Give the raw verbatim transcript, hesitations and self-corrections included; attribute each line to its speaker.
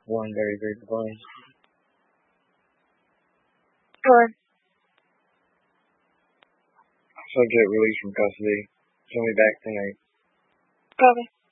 Speaker 1: One very very divine.
Speaker 2: Go ahead.
Speaker 1: Subject released from custody. She'll be back tonight.
Speaker 2: Copy.